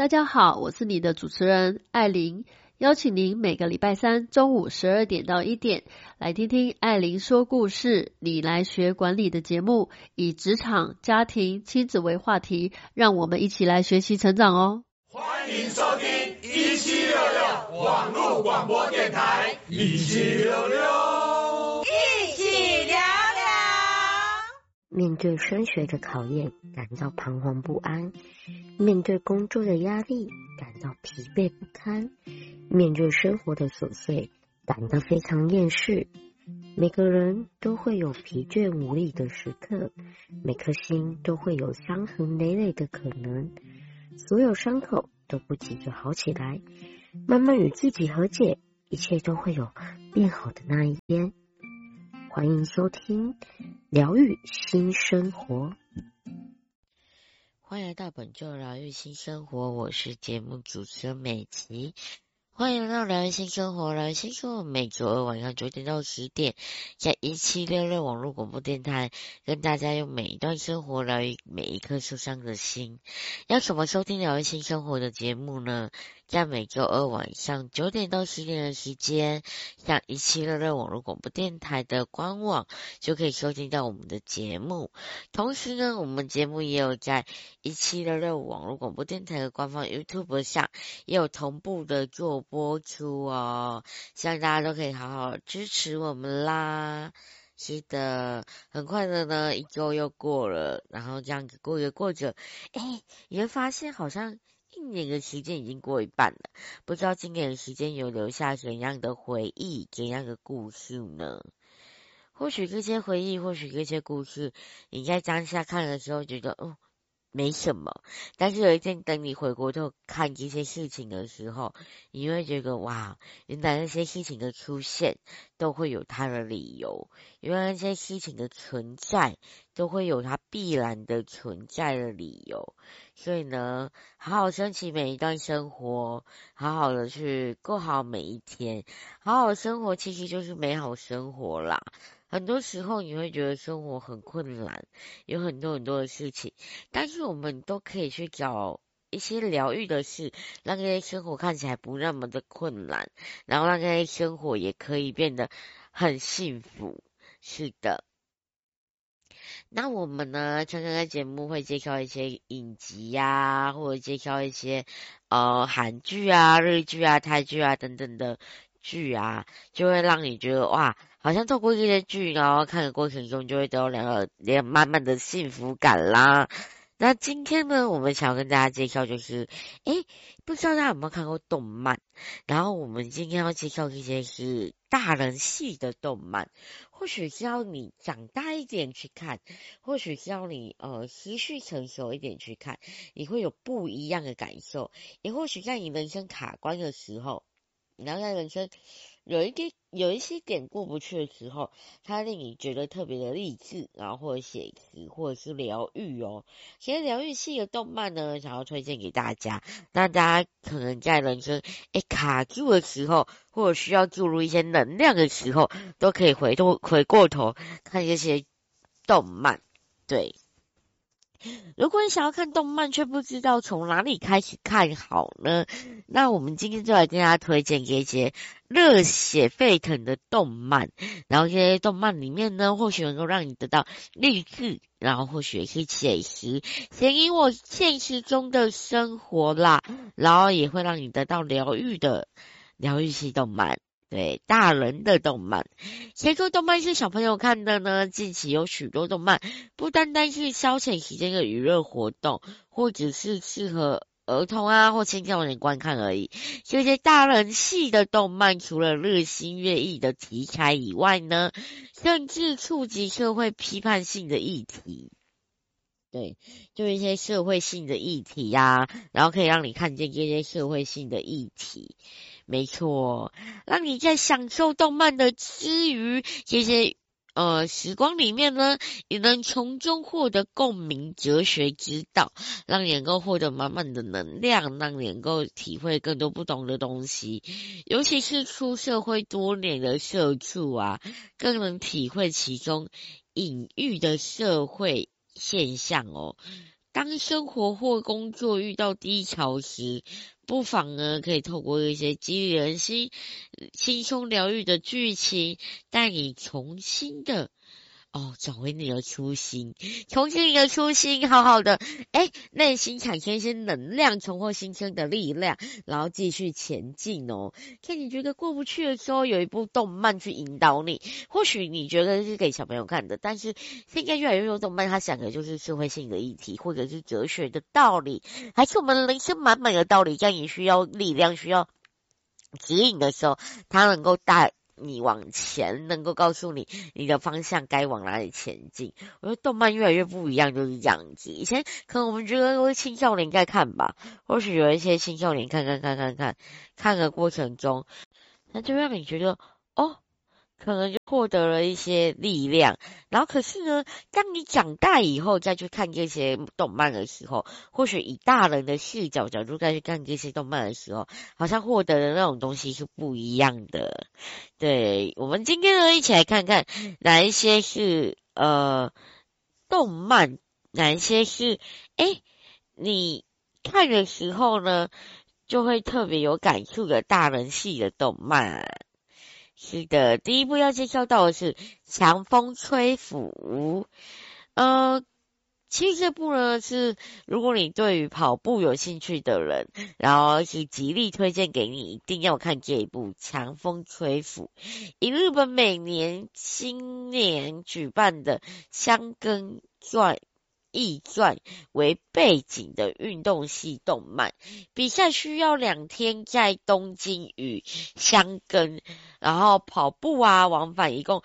大家好，我是你的主持人艾琳，邀请您每个礼拜三中午12点到1点来听听艾琳说故事，你来学管理的节目，以职场、家庭、亲子为话题，让我们一起来学习成长哦。 欢迎收听1766网络广播电台1766， 一起聊聊。 面对升学的考验，感到彷徨不安；面对工作的压力，感到疲惫不堪；面对生活的琐碎，感到非常厌世。每个人都会有疲倦无力的时刻，每颗心都会有伤痕累累的可能。所有伤口都不急着好起来，慢慢与自己和解，一切都会有变好的那一天。欢迎收听疗愈新生活，欢迎来到本周疗愈新生活，我是节目主持人美琪。欢迎来到疗愈新生活，疗愈新生活每周二晚上9点到10点，在1766网络广播电台，跟大家用每一段生活疗愈每一颗受伤的心。要怎么收听疗愈新生活的节目呢？在每周二晚上9点到10点的时间，像1766网络广播电台的官网就可以收听到我们的节目。同时呢，我们节目也有在1766网络广播电台的官方 YouTube 上也有同步的做播出哦，希望大家都可以好好支持我们啦。是的，很快的呢，一周又过了，然后这样子过着过着，你会发现好像一年的时间已经过一半了，不知道今年的时间有留下怎样的回忆，怎样的故事呢？或许这些回忆，或许这些故事，你在当下看的时候觉得没什么，但是有一天等你回过头看这些事情的时候，你会觉得哇，原来那些事情的出现都会有它的理由，原来那些事情的存在都会有它必然的存在的理由。所以呢，好好珍惜每一段生活，好好的去过好每一天，好好的生活其实就是美好生活啦。很多时候你会觉得生活很困难，有很多的事情，但是我们都可以去找一些疗愈的事，让这些生活看起来不那么的困难，然后让这些生活也可以变得很幸福。是的。那我们呢，常常在节目会介绍一些影集呀，或者介绍一些韩剧啊、日剧啊、泰剧啊等等的剧啊，就会让你觉得哇，好像透过这些剧，然后看的过程中就会得到慢慢的幸福感啦。那今天呢，我们想要跟大家介绍就是，不知道大家有没有看过动漫？然后我们今天要介绍这些是大人系的动漫，或许是要你长大一点去看，或许是要你思绪成熟一点去看，你会有不一样的感受。也或许在你人生卡关的时候，然后在人生有一些点过不去的时候，它令你觉得特别的励志，然后或者写词，或者是疗愈哦。其实疗愈系的动漫呢，想要推荐给大家，那大家可能在人生卡住的时候，或者需要注入一些能量的时候，都可以回过头看这些动漫。对。如果你想要看动漫却不知道从哪里开始看好呢，那我们今天就来跟大家推荐一些热血沸腾的动漫，然后这些动漫里面呢，或许能够让你得到励志，然后或许也是写实显映我现实中的生活啦，然后也会让你得到疗愈的疗愈系动漫。对，大人的动漫，谁说动漫是小朋友看的呢？近期有许多动漫不单单是消遣时间的娱乐活动，或者是适合儿童啊或青少年观看而已。这些大人系的动漫，除了日新月异的题材以外呢，甚至触及社会批判性的议题。对，就一些社会性的议题呀，然后可以让你看见这些社会性的议题。没错，让你在享受动漫的之余，这些时光里面呢，也能从中获得共鸣、哲学之道，让你能够获得满满的能量，让你能够体会更多不同的东西。尤其是出社会多年的社畜啊，更能体会其中隐喻的社会现象哦。 当生活或工作遇到低潮时，不妨呢可以透过一些激励人心、轻松疗愈的剧情，带你重新的找回你的初心，重新你的初心，好好的，内心产生一些能量，重获新生的力量，然后继续前进哦。看你觉得过不去的时候，有一部动漫去引导你，或许你觉得是给小朋友看的，但是现在越来越多动漫，它讲的就是社会性的议题，或者是哲学的道理，还是我们人生满满的道理，在你需要力量、需要指引的时候，它能够带你往前，能够告诉你你的方向该往哪里前进。我觉得动漫越来越不一样，就是这样子。以前可能我们觉得都是青少年在看吧，或许有一些青少年看的过程中，那就让你觉得可能就获得了一些力量，然后可是呢，当你长大以后再去看这些动漫的时候，或许以大人的视角度再去看这些动漫的时候，好像获得的那种东西是不一样的。对，我们今天呢一起来看看哪一些是动漫，哪一些是你看的时候呢就会特别有感触的大人系的动漫。是的，第一部要介绍到的是强风吹拂。其实这部呢是如果你对于跑步有兴趣的人，然后是极力推荐给你一定要看这一部强风吹拂，以日本每年新年举办的箱根驿传为背景的运动系动漫，比赛需要2天在东京与箱根，然后跑步往返一共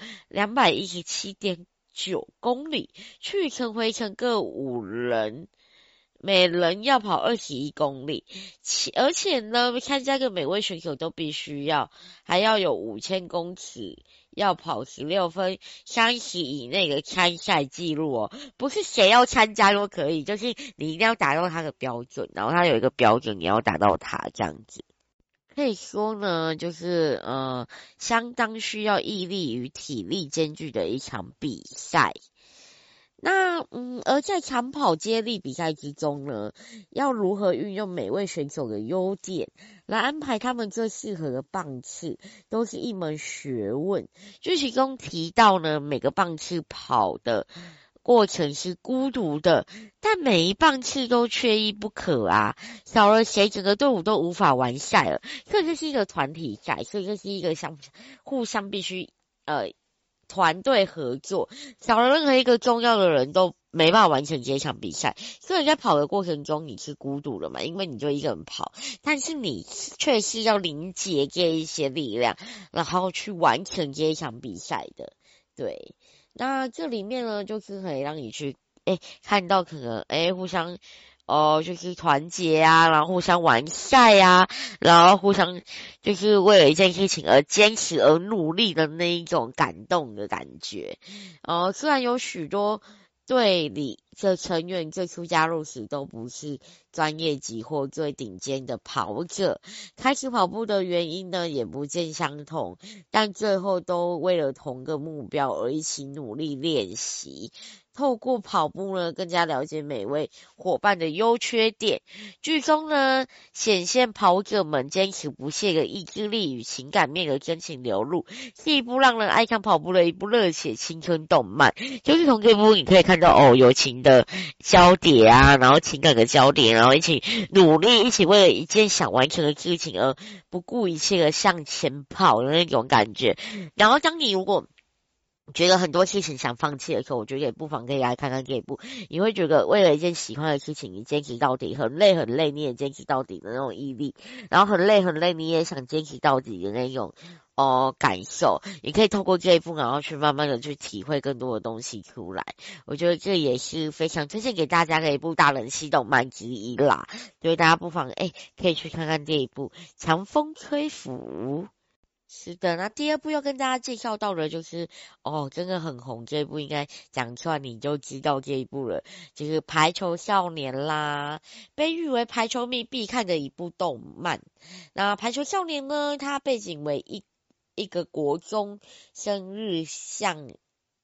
217.9公里，去程回程各5人，每人要跑21公里，而且呢，参加的每位选手都必须还要有5000公尺，要跑16分30以内的参赛记录哦，不是谁要参加都可以，就是你一定要达到他的标准，然后他有一个标准，你要达到它这样子。可以说呢，就是相当需要毅力与体力兼具的一场比赛。那而在长跑接力比赛之中呢，要如何运用每位选手的优点来安排他们最适合的棒次，都是一门学问。剧情中提到呢，每个棒次跑的过程是孤独的，但每一棒次都缺一不可少了谁，整个队伍都无法完赛了。所以这是一个团体赛，所以这是一个互相必须团队合作，少了任何一个重要的人都没办法完成这一场比赛。所以在跑的过程中你是孤独的嘛，因为你就一个人跑，但是你却是要凝结这一些力量，然后去完成这一场比赛的。对，那这里面呢，就是可以让你去看到可能互相就是团结然后互相完赛然后互相就是为了一件事情而坚持而努力的那一种感动的感觉。虽然有许多队里的成员最初加入时都不是专业级或最顶尖的跑者，开始跑步的原因呢也不尽相同，但最后都为了同个目标而一起努力练习。透过跑步呢，更加了解每位伙伴的优缺点。剧中呢，显现跑者们坚持不懈的意志力与情感面的真情流露，是一部让人爱看跑步的一部热血青春动漫。就是从这部你可以看到友情的交叠然后情感的交叠，然后一起努力，一起为了一件想完成的事情而不顾一切的向前跑的那种感觉。然后当你如果觉得很多事情想放弃的时候，我觉得也不妨可以来看看这一部，你会觉得为了一件喜欢的事情你坚持到底，很累你也坚持到底的那种毅力，然后很累你也想坚持到底的那种感受，你可以透过这一部然后去慢慢的去体会更多的东西出来。我觉得这也是非常推荐给大家的一部大人系动漫之一啦，所以大家不妨可以去看看这一部强风吹拂。是的，那第二部要跟大家介绍到的就是真的很红，这一部应该讲出来你就知道这一部了，就是排球少年啦，被誉为排球迷必看的一部动漫。那排球少年呢，它背景为一个国中生日向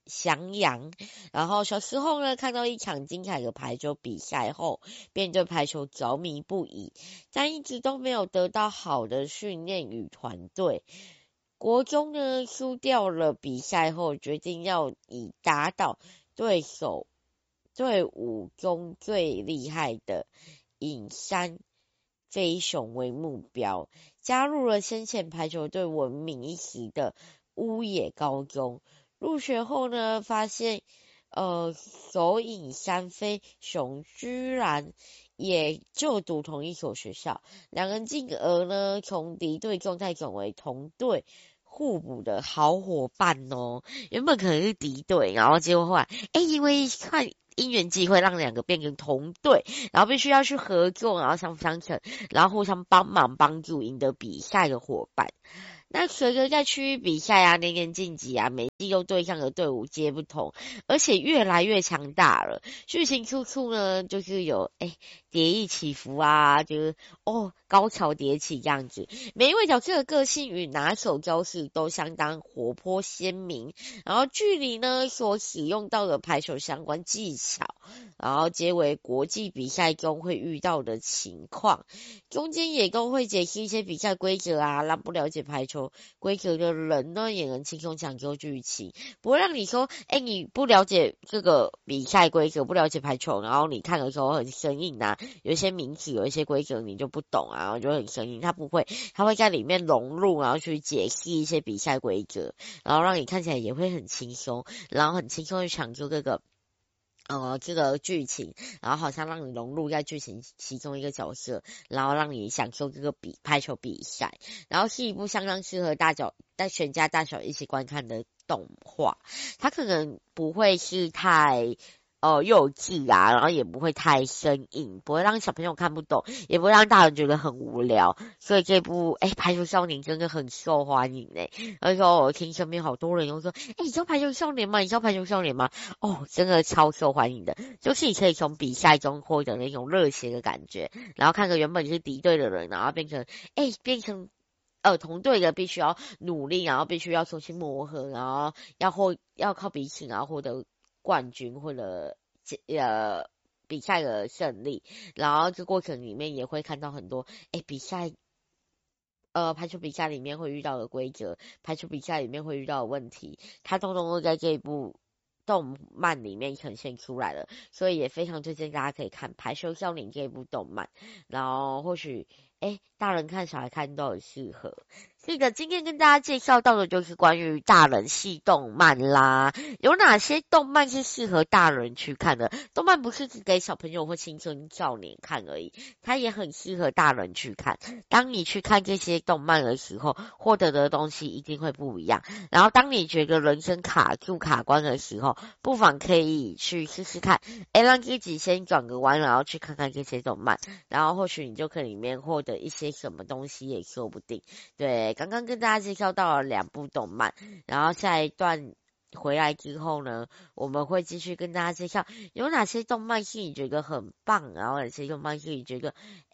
翔阳。然后小时候呢，看到一场精彩的排球比赛后，便对排球着迷不已，但一直都没有得到好的训练与团队。国中呢，输掉了比赛后，决定要以打倒对手队伍中最厉害的隐山飞雄为目标，加入了先前排球队闻名一时的乌野高中。入学后呢，发现手隐山飞雄居然也就读同一所学校，两人进而呢从敌对状态转为同队互补的好伙伴哦。原本可能是敌对，然后结果后来因为看因缘际会让两个变成同队，然后必须要去合作，然后相辅相成，然后互相帮忙帮助赢得比赛的伙伴。那随着在区域比赛啊、年年晋级啊，每季又对上的队伍皆不同，而且越来越强大了。剧情处处呢，就是有跌宕起伏啊，就是高潮迭起这样子。每一位角色的个性与拿手招式都相当活泼鲜明，然后剧里呢所使用到的排球相关技巧，然后皆为国际比赛中会遇到的情况。中间也都会解析一些比赛规则啊，让不了解排球规则的人呢也能轻松抢救剧情，不会让你说你不了解这个比赛规则，不了解排球，然后你看的时候很生硬啊，有一些名词有一些规则你就不懂啊，然后就很生硬。他不会，他会在里面融入，然后去解析一些比赛规则，然后让你看起来也会很轻松，然后很轻松去抢救这个剧情，然后好像让你融入在剧情其中一个角色，然后让你享受这个排球比赛，然后是一部相当适合带全家大小一起观看的动画。它可能不会是太幼稚啊，然后也不会太生硬，不会让小朋友看不懂，也不会让大人觉得很无聊。所以这部排球少年真的很受欢迎而且我听身边好多人都说你知道排球少年吗？你知道排球少年吗？真的超受欢迎的，就是你可以从比赛中获得那种热血的感觉，然后看个原本是敌对的人，然后变成同队的必须要努力，然后必须要重新磨合，然后要靠彼此，然后获得冠军或者比赛的胜利，然后这过程里面也会看到很多比赛排球比赛里面会遇到的规则，排球比赛里面会遇到的问题，它通通都在这一部动漫里面呈现出来了，所以也非常推荐大家可以看《排球少年》这一部动漫，然后或许大人看小孩看都很适合。是的，今天跟大家介绍到的就是关于大人系动漫啦。有哪些动漫是适合大人去看的？动漫不是只给小朋友或青春少年看而已，它也很适合大人去看。当你去看这些动漫的时候，获得的东西一定会不一样。然后当你觉得人生卡住卡关的时候，不妨可以去试试看，让自己先转个弯，然后去看看这些动漫，然后或许你就可以里面获得一些什么东西也说不定。对，刚刚跟大家介绍到了2部动漫，然后下一段回来之后呢，我们会继续跟大家介绍有哪些动漫是你觉得很棒，然后哪些动漫是你觉得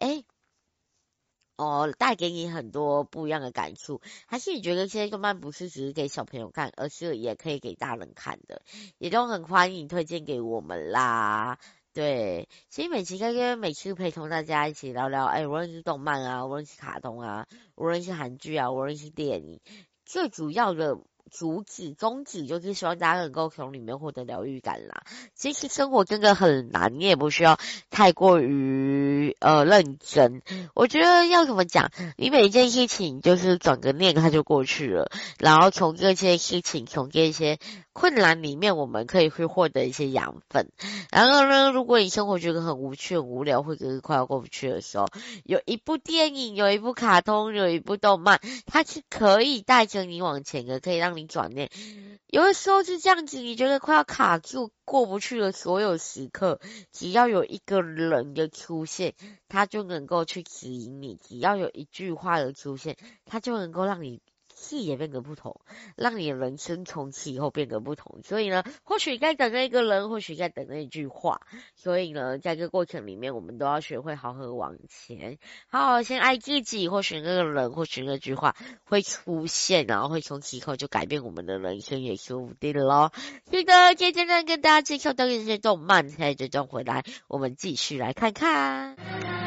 带给你很多不一样的感触，还是你觉得这些动漫不是只是给小朋友看，而是也可以给大人看的，也都很欢迎推荐给我们啦。对，其实每次陪同大家一起聊聊，无论是动漫啊，无论是卡通啊，无论是韩剧啊，无论是电影，最主要的宗旨就是希望大家能够从里面获得疗愈感啦。其实生活真的很难，你也不需要太过于认真。我觉得要怎么讲，你每一件事情就是转个念它就过去了，然后从这些事情，从这些困难里面，我们可以去获得一些养分。然后呢，如果你生活觉得很无趣、很无聊，或者是快要过不去的时候，有一部电影、有一部卡通、有一部动漫，它是可以带着你往前的，可以让你转念。有的时候是这样子，你觉得快要卡住、过不去的所有时刻，只要有一个人的出现，他就能够去指引你；只要有一句话的出现，他就能够让你视野变得不同，让你的人生从此以后变得不同。所以呢，或许该等那个人，或许该等那句话。所以呢，在这个过程里面，我们都要学会好好往前，好好先爱自己。或许那个人，或许那句话会出现，然后会从此以后就改变我们的人生，也说不定咯。是的，今天呢跟大家介绍到这些动漫，在这段回来，我们继续来看看。